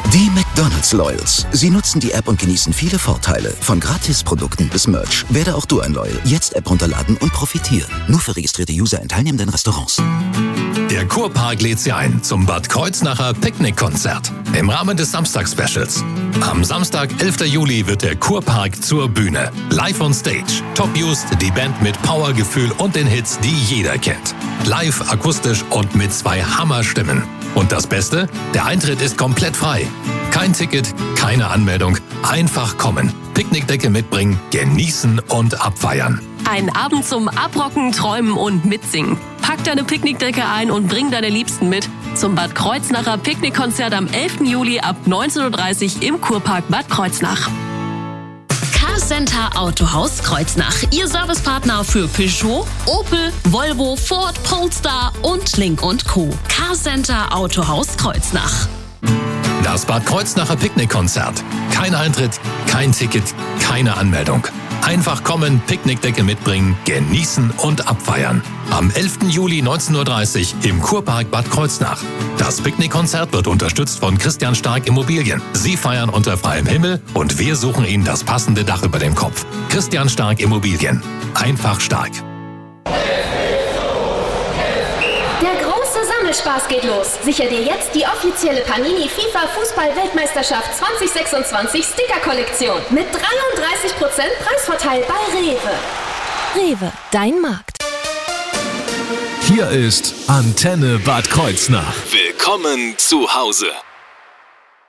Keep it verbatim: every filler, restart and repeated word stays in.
Die McDonald's Loyals. Sie nutzen die App und genießen viele Vorteile. Von Gratisprodukten bis Merch. Werde auch du ein Loyal. Jetzt App runterladen und profitieren. Nur für registrierte User in teilnehmenden Restaurants. Der Kurpark lädt Sie ein zum Bad Kreuznacher Picknickkonzert im Rahmen des Samstags-Specials. Am Samstag, elften Juli, wird der Kurpark zur Bühne. Live on Stage. Top Just, die Band mit Powergefühl und den Hits, die jeder kennt. Live, akustisch und mit zwei Hammerstimmen. Und das Beste? Der Eintritt ist komplett frei. Kein Ticket, keine Anmeldung. Einfach kommen. Picknickdecke mitbringen, genießen und abfeiern. Ein Abend zum Abrocken, Träumen und Mitsingen. Pack deine Picknickdecke ein und bring deine Liebsten mit zum Bad Kreuznacher Picknickkonzert am elften Juli ab neunzehn Uhr dreißig im Kurpark Bad Kreuznach. Carcenter Autohaus Kreuznach. Ihr Servicepartner für Peugeot, Opel, Volvo, Ford, Polestar und Link und Co. Carcenter Autohaus Kreuznach. Das Bad Kreuznacher Picknickkonzert. Kein Eintritt, kein Ticket, keine Anmeldung. Einfach kommen, Picknickdecke mitbringen, genießen und abfeiern. Am elften Juli neunzehn Uhr dreißig im Kurpark Bad Kreuznach. Das Picknickkonzert wird unterstützt von Christian Stark Immobilien. Sie feiern unter freiem Himmel und wir suchen Ihnen das passende Dach über dem Kopf. Christian Stark Immobilien. Einfach stark. Spaß geht los. Sicher dir jetzt die offizielle Panini FIFA Fußball-Weltmeisterschaft zwanzig sechsundzwanzig Sticker-Kollektion mit dreiunddreißig Prozent Preisvorteil bei Rewe. Rewe, dein Markt. Hier ist Antenne Bad Kreuznach. Willkommen zu Hause.